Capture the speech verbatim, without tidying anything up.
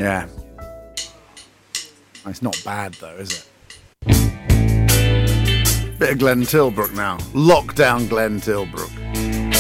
Yeah. It's not bad, though, is it? Bit of Glenn Tilbrook now. Lockdown Glenn Tilbrook.